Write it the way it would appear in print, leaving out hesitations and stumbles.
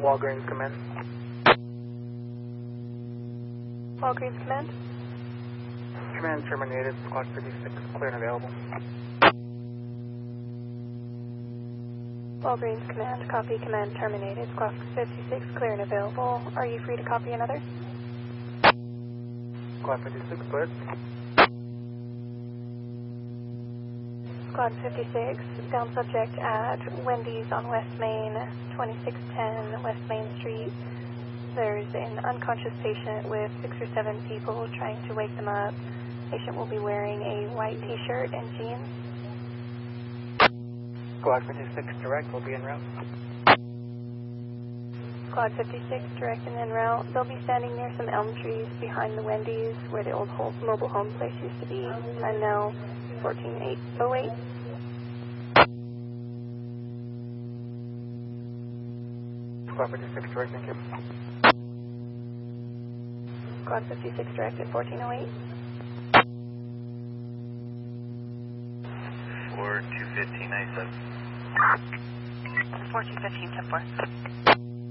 Walgreens, come in. Walgreens, command. Command terminated, squad 56, clear and available. Walgreens, command. Copy, command terminated. Squad 56, clear and available. Are you free to copy another? Squad 56, cleared. Squad 56, down subject at Wendy's on West Main, 2610 West Main Street. There's an unconscious patient with 6 or 7 people trying to wake them up. Patient will be wearing a white t-shirt and jeans. Squad 56, direct, will be en route. Squad 56, direct and en route. They'll be standing near some elm trees behind the Wendy's where the old mobile home place used to be. Time now 14:08. Squad 56, direct, thank you. Squad 56, direct at 14:08. 4215, 97. 4215, 10-4.